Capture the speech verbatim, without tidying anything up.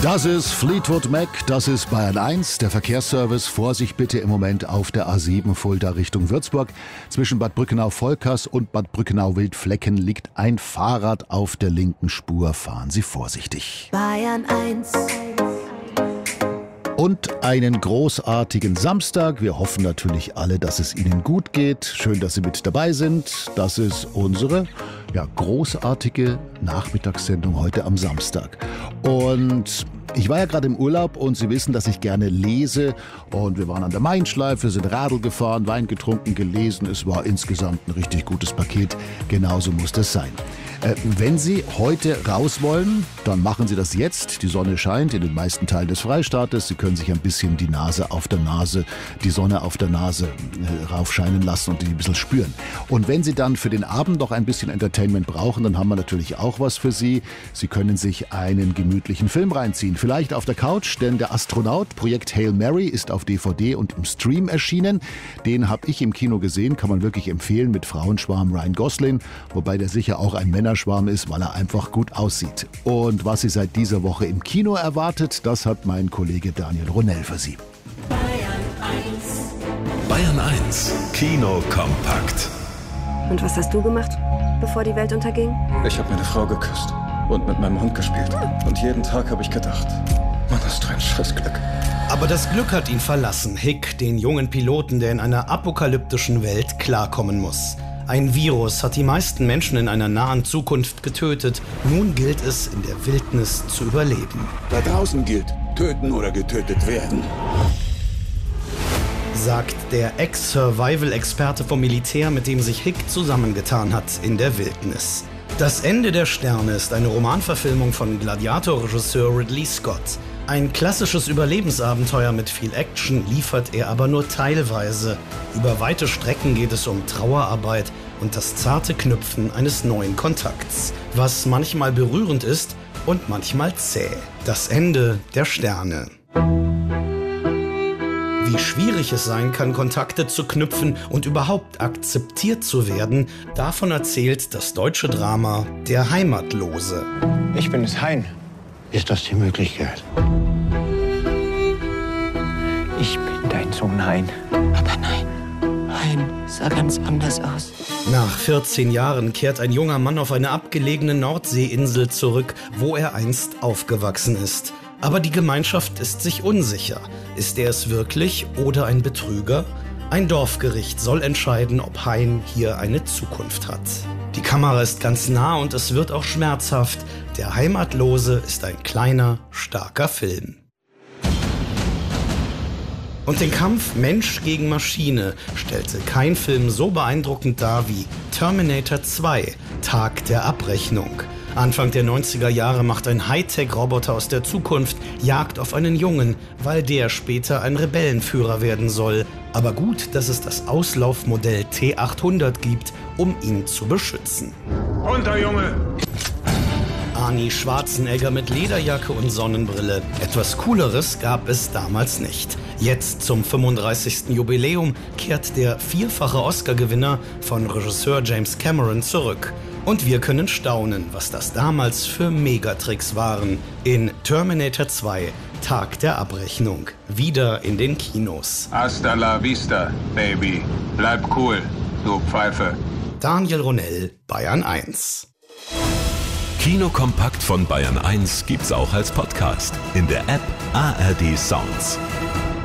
Das ist Fleetwood Mac, das ist Bayern eins, der Verkehrsservice. Vorsicht bitte im Moment auf der A sieben Fulda Richtung Würzburg. Zwischen Bad Brückenau-Volkers und Bad Brückenau-Wildflecken liegt ein Fahrrad auf der linken Spur. Fahren Sie vorsichtig. Bayern eins. Und einen großartigen Samstag. Wir hoffen natürlich alle, dass es Ihnen gut geht. Schön, dass Sie mit dabei sind. Das ist unsere ja, großartige Nachmittagssendung heute am Samstag. Und ich war ja gerade im Urlaub und Sie wissen, dass ich gerne lese. Und wir waren an der Mainschleife, sind Radl gefahren, Wein getrunken, gelesen. Es war insgesamt ein richtig gutes Paket. Genauso muss das sein. Äh, wenn Sie heute raus wollen, dann machen Sie das jetzt. Die Sonne scheint in den meisten Teilen des Freistaates. Sie können sich ein bisschen die Nase auf der Nase, die Sonne auf der Nase äh, raufscheinen lassen und die ein bisschen spüren. Und wenn Sie dann für den Abend noch ein bisschen Entertainment brauchen, dann haben wir natürlich auch was für Sie. Sie können sich einen gemütlichen Film reinziehen. Vielleicht auf der Couch, denn der Astronaut, Projekt Hail Mary, ist auf D V D und im Stream erschienen. Den habe ich im Kino gesehen, kann man wirklich empfehlen, mit Frauenschwarm Ryan Gosling, wobei der sicher auch ein Männerschwarm ist, weil er einfach gut aussieht. Und was Sie seit dieser Woche im Kino erwartet, das hat mein Kollege Daniel Ronell für Sie. Bayern eins. Bayern eins, Kino kompakt. Und was hast du gemacht, bevor die Welt unterging? Ich habe meine Frau geküsst und mit meinem Hund gespielt. Und jeden Tag habe ich gedacht, Mann, hast du ein Scheißglück. Aber das Glück hat ihn verlassen, Hick, den jungen Piloten, der in einer apokalyptischen Welt klarkommen muss. Ein Virus hat die meisten Menschen in einer nahen Zukunft getötet. Nun gilt es, in der Wildnis zu überleben. Da draußen gilt, töten oder getötet werden. Sagt der Ex-Survival-Experte vom Militär, mit dem sich Hick zusammengetan hat in der Wildnis. Das Ende der Sterne ist eine Romanverfilmung von Gladiator-Regisseur Ridley Scott. Ein klassisches Überlebensabenteuer mit viel Action liefert er aber nur teilweise. Über weite Strecken geht es um Trauerarbeit und das zarte Knüpfen eines neuen Kontakts, was manchmal berührend ist und manchmal zäh. Das Ende der Sterne. Wie schwierig es sein kann, Kontakte zu knüpfen und überhaupt akzeptiert zu werden, davon erzählt das deutsche Drama Der Heimatlose. Ich bin es, Hein. Ist das die Möglichkeit? Ich bin dein Sohn, Hein. Aber nein, Hein sah ganz anders aus. Nach vierzehn Jahren kehrt ein junger Mann auf eine abgelegene Nordseeinsel zurück, wo er einst aufgewachsen ist. Aber die Gemeinschaft ist sich unsicher. Ist er es wirklich oder ein Betrüger? Ein Dorfgericht soll entscheiden, ob Hein hier eine Zukunft hat. Die Kamera ist ganz nah und es wird auch schmerzhaft. Der Heimatlose ist ein kleiner, starker Film. Und den Kampf Mensch gegen Maschine stellte kein Film so beeindruckend dar wie Terminator zwei, Tag der Abrechnung. Anfang der neunziger Jahre macht ein Hightech-Roboter aus der Zukunft Jagd auf einen Jungen, weil der später ein Rebellenführer werden soll. Aber gut, dass es das Auslaufmodell T achthundert gibt, um ihn zu beschützen. Runter, Junge! Arnie Schwarzenegger mit Lederjacke und Sonnenbrille. Etwas Cooleres gab es damals nicht. Jetzt zum fünfunddreißigsten Jubiläum kehrt der vierfache Oscar-Gewinner von Regisseur James Cameron zurück. Und wir können staunen, was das damals für Megatricks waren. In Terminator zwei, Tag der Abrechnung. Wieder in den Kinos. Hasta la vista, Baby. Bleib cool, du Pfeife. Daniel Ronell, Bayern eins. Kino kompakt von Bayern eins gibt's auch als Podcast in der App A R D Sounds.